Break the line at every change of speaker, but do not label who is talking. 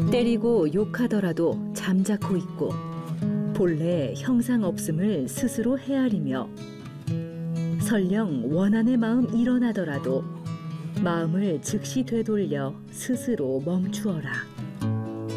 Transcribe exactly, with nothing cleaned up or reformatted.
때리고 욕하더라도 잠자코 있고 본래 형상 없음을 스스로 헤아리며 설령 원한의 마음 일어나더라도 마음을 즉시 되돌려 스스로 멈추어라.